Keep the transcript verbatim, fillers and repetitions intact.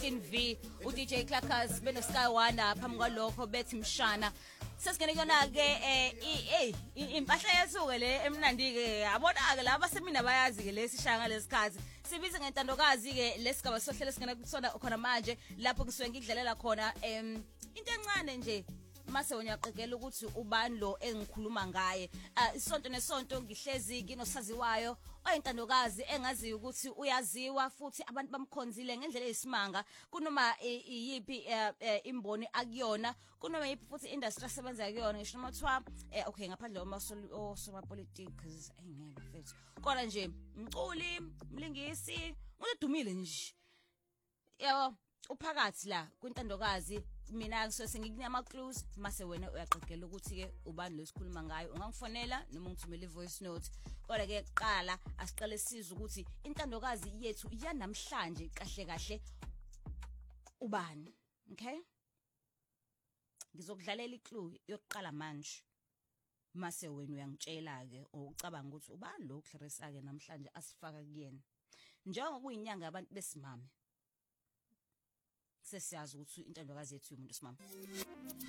Justin V, u D J Clackers beno Sky One phambi kwalokho bethi mshana. Sesingene kona ke eh eh impahla yesuke le emnandi ke yabona ke laba semina bayazi ke lesishanga lesikhathi. Sibize ngentandokazi ke lesigaba sohlelo singena kusona khona manje lapho kusuke ngidlalela khona em into encane nje mase unyaqekela ukuthi ubani lo engikhuluma ngaye. Isonto nesonto ngihlezi nginosaziwayo oyintandokazi engaziyo ukuthi uyaziwa futhi abantu bamkhonzile ngendlela eyisimanga kunoma iyipi imboni akuyona kunoma yipi futhi industry asebenza kuyona ngisho noma kuthiwa okay ngaphandle osoma politics ayingeke mfethu kodwa nje umculi mlingisi udumile nje yabo uphakathi la kwintandokazi mina ngisuke ngikunyama clues mase wena uyaqedela ukuthi ke ubani lo sikhuluma ngayo ungangifonela noma ungithumele ivoice note kodwa ke qala asiqale sizwe ukuthi intandokazi yethu yanamhlanje kahle kahle ubani. Okay, ngizokudlalela iclue yokuqala manje mase wena uyangitshela ke ucabanga ukuthi ubani lo Clarissa ke namhlanje asifaka kuyena njengoba kuyinyanga yabantu besimame sesiyazi ukuthi intandokazi yethu umuntu simama.